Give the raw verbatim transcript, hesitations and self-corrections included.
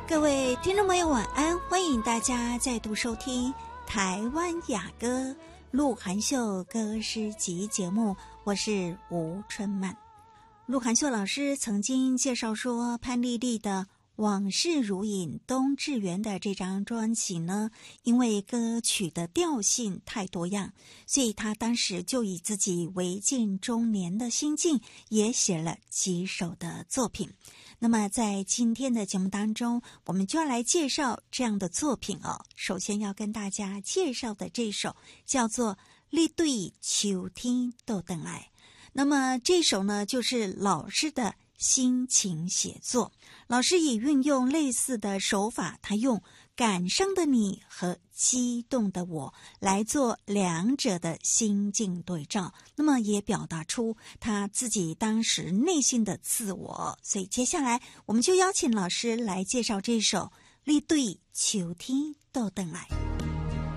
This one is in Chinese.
各位听众朋友晚安，欢迎大家再度收听台湾雅歌鹿晗秀歌诗集节目，我是吴春曼。鹿晗秀老师曾经介绍说，潘丽丽的往事如影冬至圆的这张专辑呢，因为歌曲的调性太多样，所以他当时就以自己为近中年的心境，也写了几首的作品。那么在今天的节目当中，我们就要来介绍这样的作品哦。首先要跟大家介绍的这首叫做《你对秋天都等爱》。那么这首呢，就是老师的心情写作，老师也运用类似的手法，他用感伤的你和激动的我来做两者的心境对照，那么也表达出他自己当时内心的自我。所以接下来我们就邀请老师来介绍这首《你对秋天都等爱》。